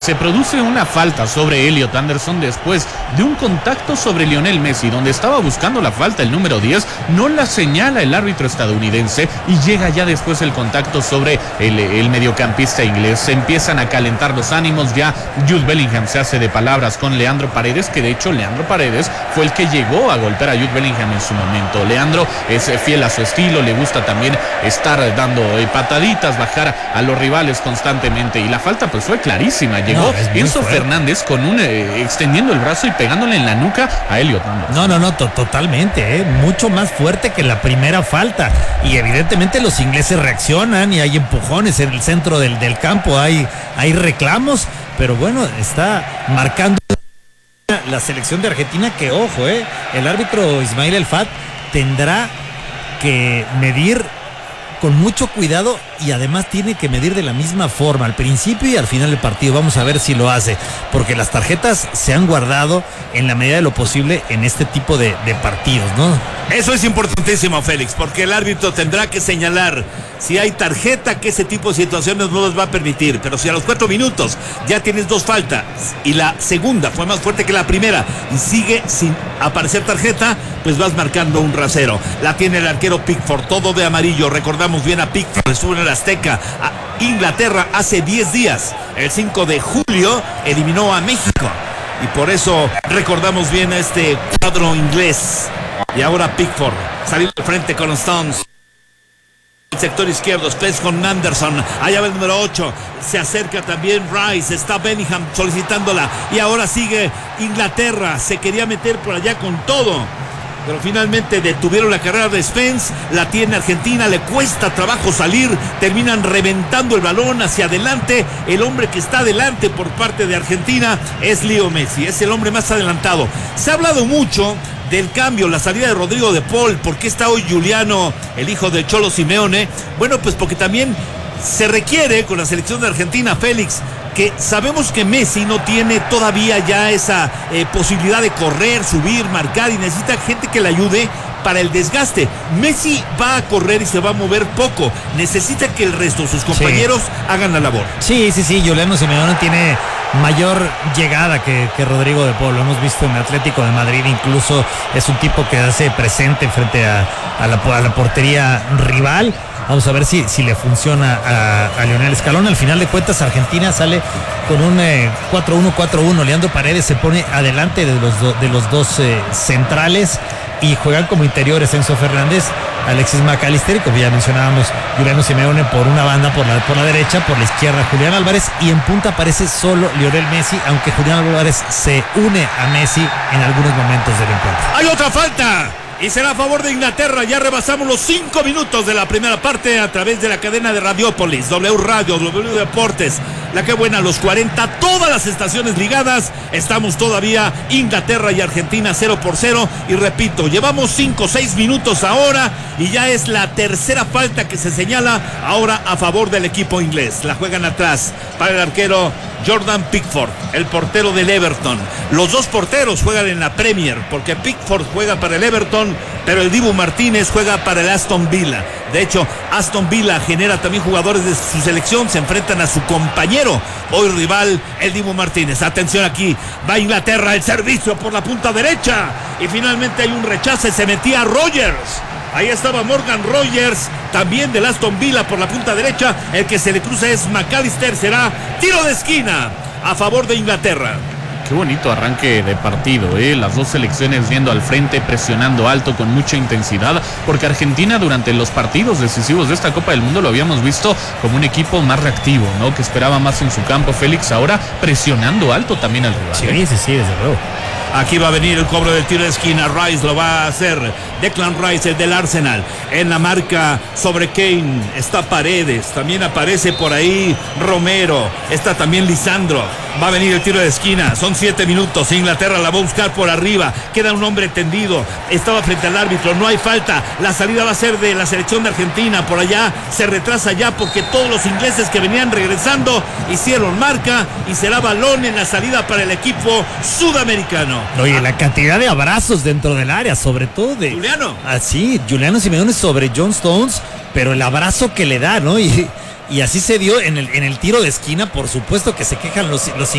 se produce una falta sobre Elliot Anderson después de un contacto sobre Lionel Messi, donde estaba buscando la falta el número 10, no la señala el árbitro estadounidense y llega ya después el contacto sobre el mediocampista inglés. Se empiezan a calentar los ánimos, ya Jude Bellingham se hace de palabras con Leandro Paredes, que de hecho Leandro Paredes fue el que llegó a golpear a Jude Bellingham en su momento. Leandro es fiel a su estilo, le gusta también estar dando pataditas, bajar a los rivales constantemente, y la falta pues fue clarísima. Llegó Enzo Fernández con extendiendo el brazo y pegándole en la nuca a Elliot Anderson. Totalmente, mucho más fuerte que la primera falta, y evidentemente los ingleses reaccionan y hay empujones en el centro del campo, hay reclamos, pero bueno, está marcando la selección de Argentina, que ojo, el árbitro Ismail El Fat tendrá que medir con mucho cuidado, y además tiene que medir de la misma forma al principio y al final del partido. Vamos a ver si lo hace, porque las tarjetas se han guardado en la medida de lo posible en este tipo de partidos, ¿no? Eso es importantísimo, Félix, porque el árbitro tendrá que señalar si hay tarjeta, que ese tipo de situaciones no los va a permitir. Pero si a los 4 minutos ya tienes 2 faltas y la segunda fue más fuerte que la primera y sigue sin aparecer tarjeta, pues vas marcando un rasero. La tiene el arquero Pickford, todo de amarillo. Recordamos bien a Pickford, estuvo en el Azteca, a Inglaterra hace 10 días. El 5 de julio eliminó a México, y por eso recordamos bien a este cuadro inglés. Y ahora Pickford saliendo de frente con Stones. El sector izquierdo, Spence con Anderson. Allá va el número 8. Se acerca también Rice. Está Bellingham solicitándola. Y ahora sigue Inglaterra. Se quería meter por allá con todo, pero finalmente detuvieron la carrera de Spence. La tiene Argentina, le cuesta trabajo salir, terminan reventando el balón hacia adelante. El hombre que está adelante por parte de Argentina es Leo Messi, es el hombre más adelantado. Se ha hablado mucho del cambio, la salida de Rodrigo de Paul. ¿Por qué está hoy Juliano, el hijo del Cholo Simeone? Bueno, pues porque también se requiere con la selección de Argentina, Félix, que sabemos que Messi no tiene todavía ya esa posibilidad de correr, subir, marcar, y necesita gente que le ayude para el desgaste. Messi va a correr y se va a mover poco, necesita que el resto de sus compañeros hagan la labor. Sí, Juliano Simeone tiene mayor llegada que Rodrigo de Paul. Lo hemos visto en Atlético de Madrid, incluso es un tipo que hace presente frente a la portería rival. Vamos a ver si le funciona a Lionel Scaloni. Al final de cuentas, Argentina sale con un 4-1-4-1. Leandro Paredes se pone adelante de los dos centrales, y juegan como interiores Enzo Fernández, Alexis McAllister, y como ya mencionábamos, Juliano Simeone por una banda, por la derecha, por la izquierda Julián Álvarez, y en punta aparece solo Lionel Messi, aunque Julián Álvarez se une a Messi en algunos momentos del encuentro. ¡Hay otra falta! Y será a favor de Inglaterra. Ya rebasamos los 5 minutos de la primera parte a través de la cadena de Radiópolis, W Radio, W Deportes, La Que Buena, los 40, todas las estaciones ligadas. Estamos todavía Inglaterra y Argentina 0-0. Y repito, llevamos 5 o 6 minutos ahora, y ya es la tercera falta que se señala ahora a favor del equipo inglés. La juegan atrás para el arquero Jordan Pickford, el portero del Everton. Los dos porteros juegan en la Premier, porque Pickford juega para el Everton, pero el Dibu Martínez juega para el Aston Villa. De hecho, Aston Villa genera también jugadores de su selección. Se enfrentan a su compañero, hoy rival, el Dibu Martínez. Atención aquí, va Inglaterra, el servicio por la punta derecha, y finalmente hay un rechace, se metía Rogers. Ahí estaba Morgan Rogers, también del Aston Villa, por la punta derecha. El que se le cruza es McAllister. Será tiro de esquina a favor de Inglaterra. Qué bonito arranque de partido, las dos selecciones yendo al frente, presionando alto con mucha intensidad, porque Argentina durante los partidos decisivos de esta Copa del Mundo lo habíamos visto como un equipo más reactivo, ¿no? Que esperaba más en su campo. Félix, ahora presionando alto también al rival. Sí, desde luego. Aquí va a venir el cobro del tiro de esquina. Rice lo va a hacer. Declan Rice, el del Arsenal. En la marca sobre Kane está Paredes. También aparece por ahí Romero. Está también Lisandro. Va a venir el tiro de esquina. Son 7 minutos. Inglaterra la va a buscar por arriba. Queda un hombre tendido. Estaba frente al árbitro. No hay falta. La salida va a ser de la selección de Argentina. Por allá se retrasa ya, porque todos los ingleses que venían regresando hicieron marca, y será balón en la salida para el equipo sudamericano. Oye, la cantidad de abrazos dentro del área, sobre todo de Juliano. Así, Juliano Simeone sobre John Stones, pero el abrazo que le da, ¿no? Y así se dio en el tiro de esquina. Por supuesto que se quejan los